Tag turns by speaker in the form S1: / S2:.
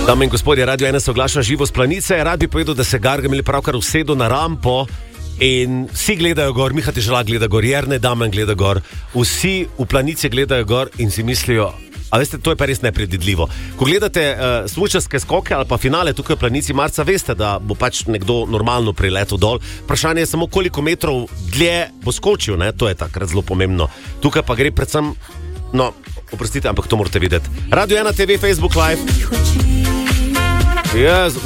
S1: Dame in gospodje, Radio 1 se oglaša živo z planice. Rad bi povedal, da se Gargamel pravkar usedel na rampo in vsi gledajo gor. Miha Teželak gleda gor, Jernej Damen gleda gor. Vsi v planici gledajo gor in si mislijo, a veste, to je pa res nepredvidljivo. Ko gledate smučarske skoke ali pa finale tukaj v planici marca, veste, da bo pač nekdo normalno priletel dol. Vprašanje je samo, koliko metrov dlje bo skočil, ne? To je takrat zelo pomembno. Tukaj pa gre predvsem, no, oprostite, ampak to morate videti. Radio 1 TV, Facebook Live.